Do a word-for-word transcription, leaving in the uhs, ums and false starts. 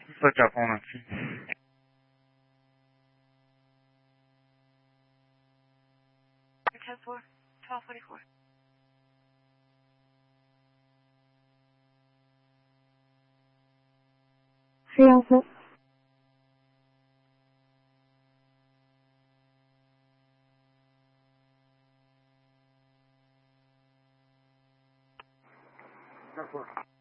Such a phone actually. ten four, twelve forty-four. three oh six. That's what.